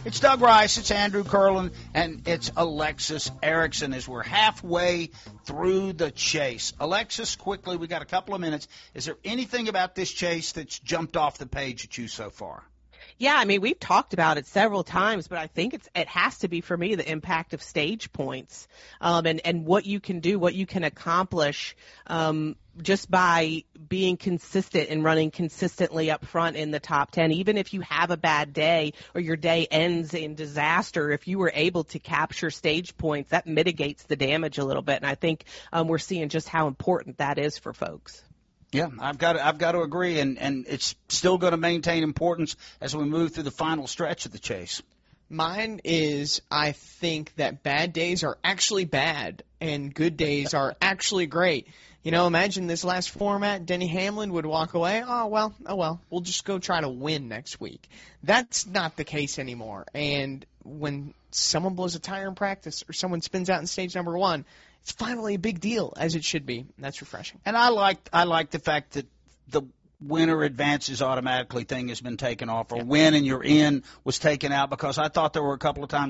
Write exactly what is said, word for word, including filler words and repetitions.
It's Doug Rice, it's Andrew Curlin, and it's Alexis Erickson as we're halfway through the chase. Alexis, quickly, we got a couple of minutes. Is there anything about this chase that's jumped off the page at you so far? Yeah, I mean, we've talked about it several times, but I think it's it has to be, for me, the impact of stage points um, and, and what you can do, what you can accomplish um, just by being consistent and running consistently up front in the top ten. Even if you have a bad day or your day ends in disaster, if you were able to capture stage points, that mitigates the damage a little bit. And I think um, we're seeing just how important that is for folks. Yeah, I've got to, I've got to agree, and, and it's still going to maintain importance as we move through the final stretch of the chase. Mine is I think that bad days are actually bad and good days are actually great. You know, imagine this last format, Denny Hamlin would walk away, oh, well, oh, well, we'll just go try to win next week. That's not the case anymore. And when someone blows a tire in practice or someone spins out in stage number one, it's finally a big deal, as it should be. That's refreshing. And I like I like the fact that the winner advances automatically thing has been taken off, or yeah. win and you're in was taken out, because I thought there were a couple of times